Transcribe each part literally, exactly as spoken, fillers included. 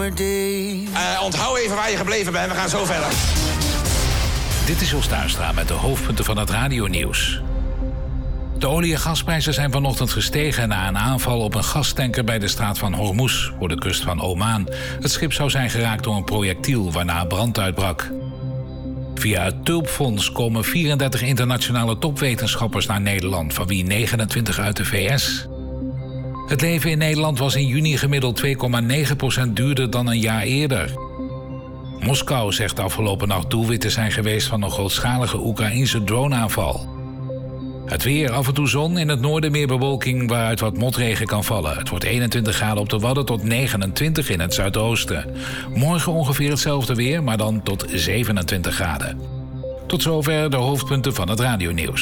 summer day. Uh, onthoud even waar je gebleven bent, we gaan zo verder. Dit is Jos Tuinstra met de hoofdpunten van het radionieuws. De olie- en gasprijzen zijn vanochtend gestegen na een aanval op een gastanker bij de straat van Hormuz, voor de kust van Oman. Het schip zou zijn geraakt door een projectiel waarna brand uitbrak. Via het Tulpfonds komen vierendertig internationale topwetenschappers naar Nederland, van wie negenentwintig uit de V S. Het leven in Nederland was in juni gemiddeld twee komma negen procent duurder dan een jaar eerder. Moskou zegt afgelopen nacht doelwit te zijn geweest van een grootschalige Oekraïnse droneaanval. Het weer, af en toe zon, in het noorden meer bewolking waaruit wat motregen kan vallen. Het wordt eenentwintig graden op de Wadden tot negenentwintig in het zuidoosten. Morgen ongeveer hetzelfde weer, maar dan tot zevenentwintig graden. Tot zover de hoofdpunten van het radionieuws.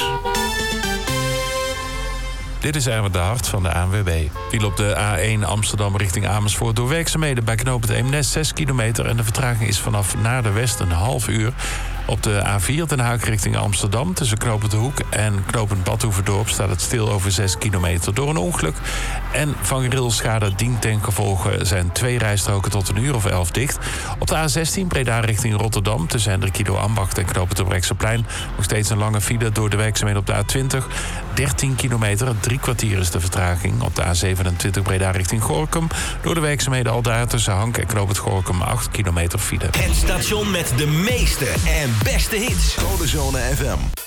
Dit is Erwin de Hart van de A N W B. Viel op de A één Amsterdam richting Amersfoort door werkzaamheden bij knooppunt Eemnes zes kilometer... en de vertraging is vanaf naar de west een half uur. Op de A vier Den Haag richting Amsterdam tussen knooppunt De Hoek en knooppunt Badhoevedorp staat het stil over zes kilometer door een ongeluk. En vangrailschade dient ten gevolge zijn twee rijstroken tot een uur of elf dicht. Op de A zestien Breda richting Rotterdam tussen Hendrik Ido Ambacht en knooppunt Terbrechtseplein nog steeds een lange file door de werkzaamheden op de A twintig. dertien kilometer, drie kwartier is de vertraging. Op de A zevenentwintig Breda richting Gorinchem door de werkzaamheden al daar tussen Hank en knooppunt Gorinchem acht kilometer file. Het station met de meeste en beste hits. Codezone F M.